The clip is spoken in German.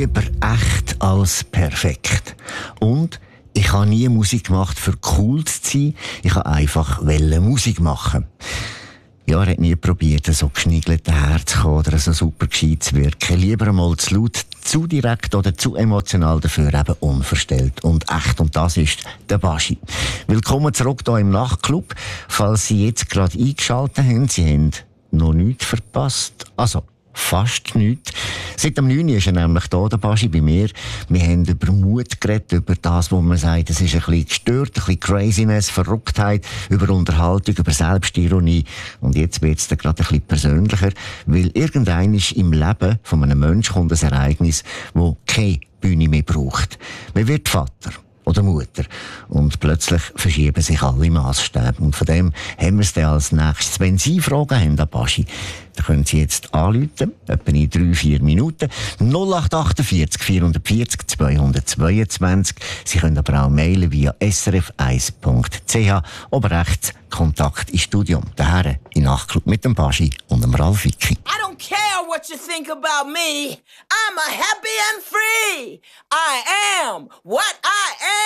Lieber echt als perfekt. Und ich habe nie Musik gemacht, für cool zu sein. Ich wollte einfach Musik machen. Ja, er hat nie probiert, so geschniegelt herzukommen oder so super gescheit zu wirken. Lieber einmal zu laut, zu direkt oder zu emotional, dafür eben unverstellt und echt. Und das ist der Baschi. Willkommen zurück hier im Nachtclub. Falls Sie jetzt gerade eingeschaltet haben, Sie haben noch nichts verpasst. Also, fast nichts. Seit dem 9. ist er nämlich da, der Baschi, bei mir. Wir haben über Mut geredet, über das, wo man sagt, es ist ein bisschen gestört, ein bisschen Craziness, Verrücktheit, über Unterhaltung, über Selbstironie. Und jetzt wird es dann gerade ein bisschen persönlicher, weil irgendein im Leben von einem Menschen kommt ein Ereignis, das keine Bühne mehr braucht. Man wird Vater oder Mutter. Und plötzlich verschieben sich alle Maßstäbe. Und von dem haben wir es dann als nächstes. Wenn Sie Fragen haben an Baschi, dann können Sie jetzt anrufen, etwa in 3-4 Minuten. 0848 440 222. Sie können aber auch mailen via srf1.ch. Oben rechts Kontakt ins Studio. Daher in Nachtclub mit dem Baschi und dem Ralf Wicki. I don't care what you think about me. I'm a happy and free. I am what I am.